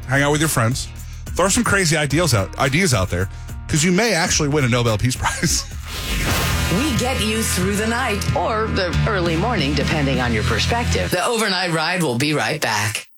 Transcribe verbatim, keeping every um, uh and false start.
hang out with your friends, throw some crazy ideas out, ideas out there, because you may actually win a Nobel Peace Prize. We get you through the night or the early morning, depending on your perspective. The Overnight Ride will be right back.